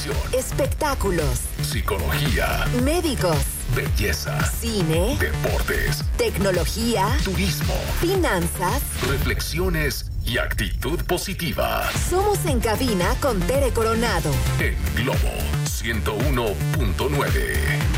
televisión, espectáculos, psicología, médicos, belleza, cine, deportes, tecnología, turismo, finanzas, reflexiones y actitud positiva. Somos En Cabina con Tere Coronado. En Globo 101.9.